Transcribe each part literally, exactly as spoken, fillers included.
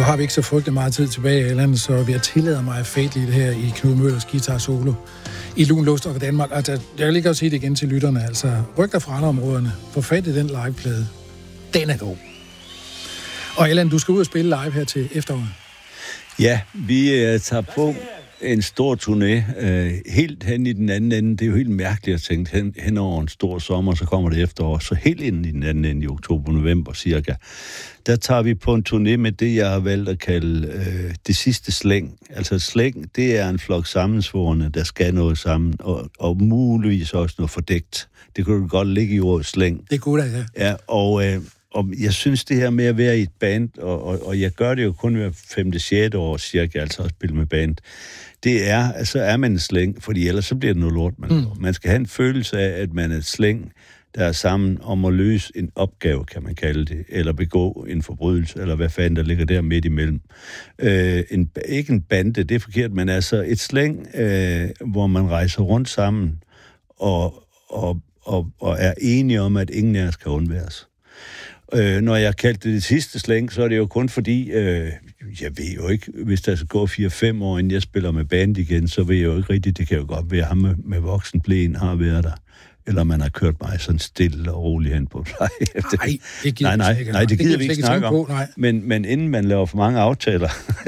Nu har vi ikke så frygtelig meget tid tilbage i landet, så vi har tilladet mig at fade lidt her i Knud Møllers guitar solo i Lun Luftstock Danmark. Altså, jeg vil lige godt sige det igen til lytterne. Altså, ryk dig fra andre områderne. Få fat i den liveplade. Den er god. Og Allan, du skal ud og spille live her til efteråret. Ja, vi uh, tager på en stor turné, uh, helt hen i den anden ende. Det er jo helt mærkeligt at tænke hen, hen over en stor sommer, så kommer det efterår. Så helt ind i den anden ende i oktober-november cirka. Der tager vi på en turné med det, jeg har valgt at kalde uh, det sidste slæng. Altså slæng, det er en flok sammensvorne, der skal noget sammen, og, og muligvis også noget fordækt. Det kunne godt ligge i ordet slæng. Det kunne da, ja. Ja, og... Uh, Og jeg synes, det her med at være i et band, og, og, og jeg gør det jo kun hver femte, sjette år cirka, altså at spille med band, det er, altså er man en slæng, fordi ellers så bliver det noget lort. Man, mm. man skal have en følelse af, at man er et slæng, der er sammen om at løse en opgave, kan man kalde det, eller begå en forbrydelse, eller hvad fanden der ligger der midt imellem. Øh, en, ikke en bande, det er forkert, men altså et slæng, øh, hvor man rejser rundt sammen, og, og, og, og er enige om, at ingen af os kan undværes. Øh, når jeg kaldte det det sidste slæng, så er det jo kun fordi, øh, jeg ved jo ikke, hvis der skal gå fire fem år, inden jeg spiller med band igen, så ved jeg jo ikke rigtigt, det kan jo godt være, at ham med, med voksenblæen har været der. Eller man har kørt mig sådan stille og roligt hen på plejehjem. Nej, det gider nej, nej, nej, det gider vi ikke snakke om. På, men, men inden man laver for mange aftaler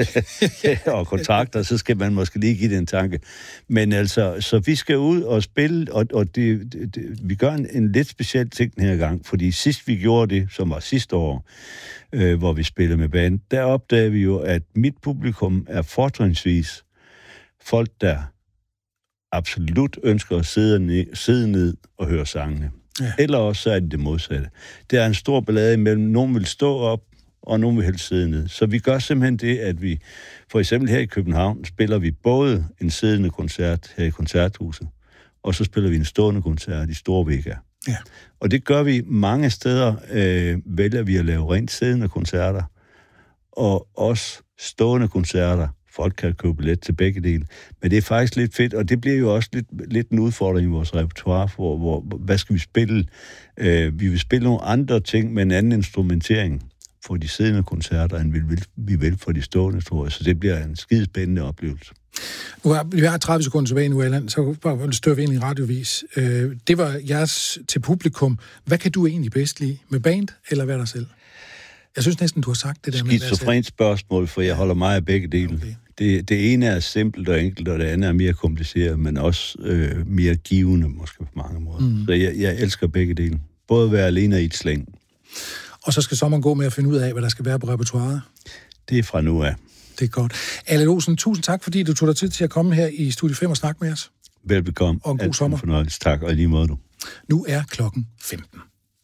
og kontrakter, så skal man måske lige give det en tanke. Men altså, så vi skal ud og spille, og, og det, det, det, vi gør en, en lidt speciel ting den her gang, fordi sidst vi gjorde det, som var sidste år, øh, hvor vi spillede med band, der opdagede vi jo, at mit publikum er fortrinsvis folk, der absolut ønsker at sidde ned, sidde ned og høre sangene. Ja. Eller også så er det det modsatte. Der er en stor ballade imellem, nogen vil stå op, og nogen vil helst sidde ned. Så vi gør simpelthen det, at vi, for eksempel her i København, spiller vi både en siddende koncert her i Koncerthuset, og så spiller vi en stående koncert i Storvega. Ja. Og det gør vi mange steder, øh, vælger vi at lave rent siddende koncerter, og også stående koncerter. Folk kan købe billet til begge dele. Men det er faktisk lidt fedt, og det bliver jo også lidt, lidt en udfordring i vores repertoire, hvor, hvor hvad skal vi spille? Øh, vi vil spille nogle andre ting med en anden instrumentering for de siddende koncerter, end vi vil, vi vil for de stående, tror jeg. Så det bliver en skide spændende oplevelse. Nu har vi har tredive sekunder tilbage nu, Allan, så bare støv vi ind i radiovis. Øh, det var jeres til publikum. Hvad kan du egentlig bedst lide? Med band eller hvad der selv? Jeg synes næsten, du har sagt det der med... Skizofrent spørgsmål, for jeg holder meget af begge dele. Okay. Det, det ene er simpelt og enkelt, og det andet er mere kompliceret, men også øh, mere givende, måske på mange måder. Mm. Så jeg, jeg elsker begge dele. Både at være alene i et slæng. Og så skal sommeren gå med at finde ud af, hvad der skal være på repertoiret? Det er fra nu af. Det er godt. Allan Olsen, tusind tak, fordi du tog dig tid til at komme her i Studie fem og snakke med os. Velbekomme. Og en god sommer. Fornøjelse. Tak, og i lige måde du. Nu er klokken femten.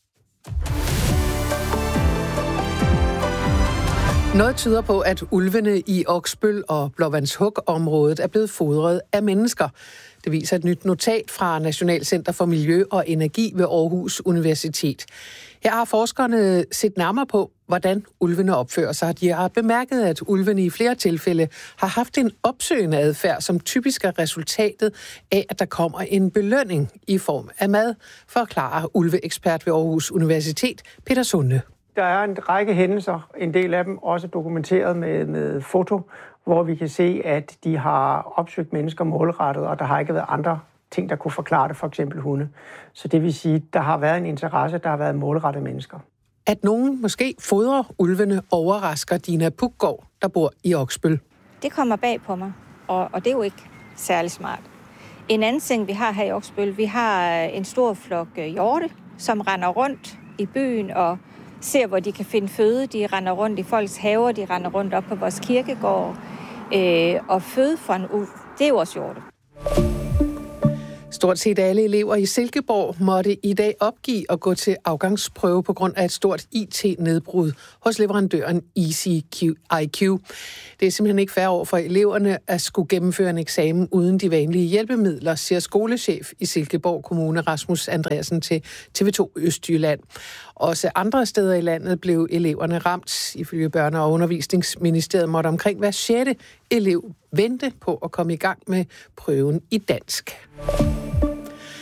Noget tyder på, at ulvene i Oksbøl og Blåvandshuk-området er blevet fodret af mennesker. Det viser et nyt notat fra Nationalcenter for Miljø og Energi ved Aarhus Universitet. Her har forskerne set nærmere på, hvordan ulvene opfører sig. De har bemærket, at ulvene i flere tilfælde har haft en opsøgende adfærd, som typisk er resultatet af, at der kommer en belønning i form af mad, forklarer ulveekspert ved Aarhus Universitet, Peter Sunde. Der er en række hændelser, en del af dem også dokumenteret med, med foto, hvor vi kan se, at de har opsøgt mennesker målrettet, og der har ikke været andre ting, der kunne forklare det, for eksempel hunde. Så det vil sige, der har været en interesse, der har været målrettet mennesker. At nogen måske fodrer ulvene overrasker Dina Puggaard, der bor i Oksbøl. Det kommer bag på mig, og, og det er jo ikke særlig smart. En anden ting, vi har her i Oksbøl, vi har en stor flok hjorte, som render rundt i byen og ser, hvor de kan finde føde. De render rundt i folks haver, de render rundt op på vores kirkegård. Øh, og føde for en ulv, det er jo også hjorte. Stort set alle elever i Silkeborg måtte i dag opgive at gå til afgangsprøve på grund af et stort I T-nedbrud hos leverandøren Easy I Q. Det er simpelthen ikke fair over for eleverne at skulle gennemføre en eksamen uden de vanlige hjælpemidler, siger skolechef i Silkeborg Kommune Rasmus Andreasen til T V to Østjylland. Også andre steder i landet blev eleverne ramt. Ifølge Børne- og Undervisningsministeriet måtte omkring hver sjette elev vente på at komme i gang med prøven i dansk.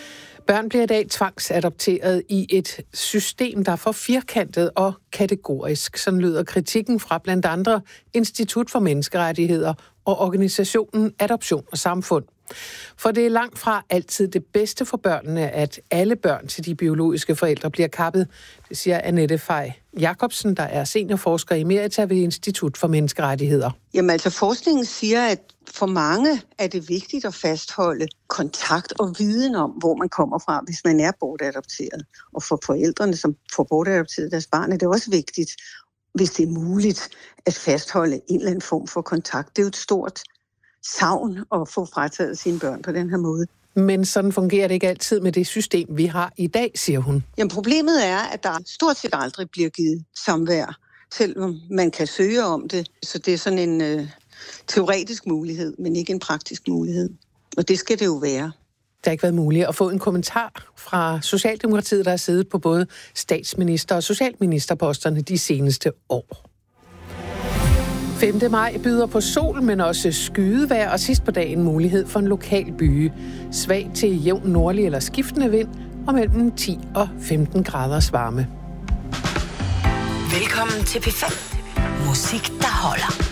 Børn bliver i dag tvangsadopteret i et system, der er for firkantet og kategorisk. Sådan lyder kritikken fra blandt andre Institut for Menneskerettigheder og organisationen Adoption og Samfund. For det er langt fra altid det bedste for børnene, at alle børn til de biologiske forældre bliver kappet. Det siger Annette Fej Jacobsen, der er seniorforsker i Emerita ved Institut for Menneskerettigheder. Jamen altså forskningen siger, at for mange er det vigtigt at fastholde kontakt og viden om, hvor man kommer fra, hvis man er bortadopteret. Og for forældrene, som får bortadopteret deres barn, er det også vigtigt, hvis det er muligt, at fastholde en eller anden form for kontakt. Det er jo et stort savn at få frataget sine børn på den her måde. Men sådan fungerer det ikke altid med det system, vi har i dag, siger hun. Jamen problemet er, at der stort set aldrig bliver givet samvær, selvom man kan søge om det. Så det er sådan en øh, teoretisk mulighed, men ikke en praktisk mulighed. Og det skal det jo være. Det har ikke været muligt at få en kommentar fra Socialdemokratiet, der har siddet på både statsminister- og socialministerposterne de seneste år. femte maj byder på sol, men også skydevejr, og sidst på dagen mulighed for en lokal byge. Svag til jævn nordlig eller skiftende vind, og mellem ti og femten graders varme. Velkommen til P fem. Musik, der holder.